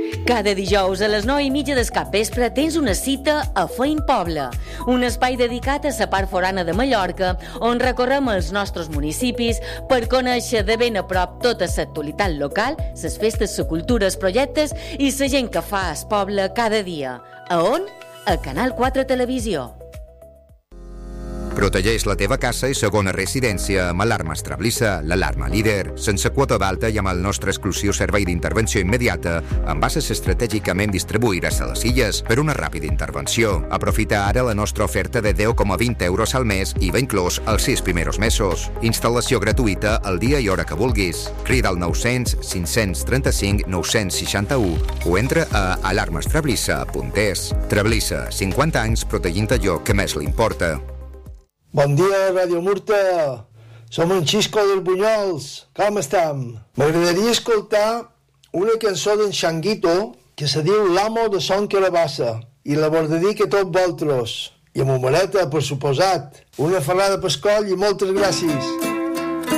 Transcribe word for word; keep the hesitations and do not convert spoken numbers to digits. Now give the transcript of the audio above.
Cada dijous a les nou i mitja del capvespre tens una cita a Fein Poble, un espai dedicat a la part forana de Mallorca, on recorrem els nostres municipis per conèixer de ben a prop tota l'actualitat local, les festes, la cultura, els projectes i la gent que fa el poble cada dia. A on? A Canal quatre Televisió. Protegeix la teva casa i segona residència amb Alarma Estrablissa, l'alarma líder, sense quota d'alta i amb el nostre exclusiu servei d'intervenció immediata, amb bases estratègicament distribuïdes a les illes per una ràpida intervenció. Aprofita ara la nostra oferta de deu coma vint euros al mes i va inclòs els sis primers mesos. Instal·lació gratuïta el dia i hora que vulguis. Crida al nou cents cinc trenta-cinc nou seixanta-u o entra a alarma estrablissa punt es. Trablissa, cinquanta anys protegint allò que més li importa. Bon dia, Ràdio Murta. Som en Xisco dels Bunyols. Com estem? M'agradaria escoltar una cançó d'en Xanguito que se diu L'amo de Son Carabassa i la dedico a tots vosaltres. I amb humareta, per suposat. Una ferrada per coll i moltes gràcies.